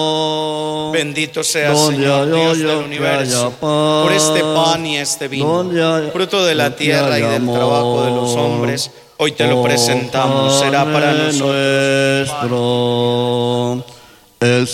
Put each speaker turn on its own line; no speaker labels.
Bendito sea, Señor, Dios del universo, por este pan y este vino, fruto de la tierra y del trabajo de los hombres. Hoy te lo presentamos, será para nosotros.
El